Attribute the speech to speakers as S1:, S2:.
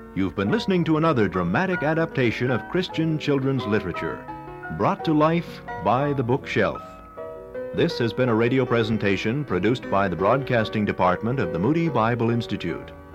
S1: You've been listening to another dramatic adaptation of Christian children's literature, brought to life by The Bookshelf. This has been a radio presentation produced by the Broadcasting Department of the Moody Bible Institute.